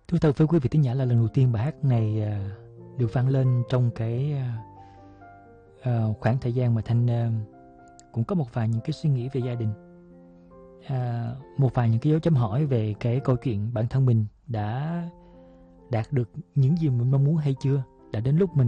Thú thật với quý vị thính giả là lần đầu tiên bài hát này được vang lên trong cái khoảng thời gian mà Thanh cũng có một vài những cái suy nghĩ về gia đình, một vài những cái dấu chấm hỏi về cái câu chuyện bản thân mình đã đạt được những gì mình mong muốn hay chưa, đã đến lúc mình